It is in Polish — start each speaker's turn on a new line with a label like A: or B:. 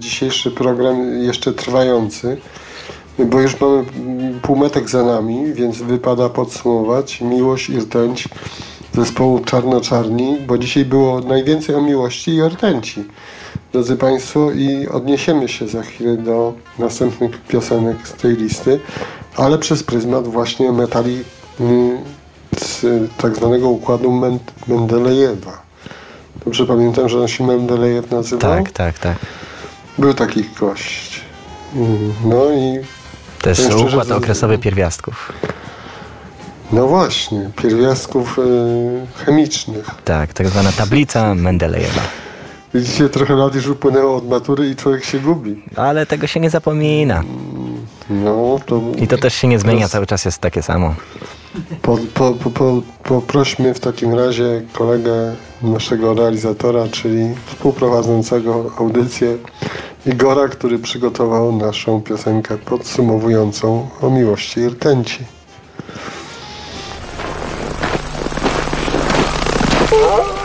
A: dzisiejszy program jeszcze trwający, bo już mamy półmetek za nami, więc wypada podsumować miłość i rtęć zespołu Czarno-Czarni, bo dzisiaj było najwięcej o miłości i o rtęci, drodzy Państwo, i odniesiemy się za chwilę do następnych piosenek z tej listy, ale przez pryzmat właśnie metali z tak zwanego układu Mendelejewa. Dobrze pamiętam, że on się Mendelejew nazywał?
B: Tak.
A: Był taki gość. No i
B: też układ okresowy pierwiastków.
A: No właśnie, pierwiastków chemicznych.
B: Tak zwana tablica Mendelejewa.
A: Widzicie, trochę lat już upłynęło od matury i człowiek się gubi.
B: Ale tego się nie zapomina.
A: No,
B: I to też się nie zmienia, cały czas jest takie samo.
A: Poprośmy w takim razie kolegę naszego realizatora, czyli współprowadzącego audycję Igora, który przygotował naszą piosenkę podsumowującą o miłości i rtęci.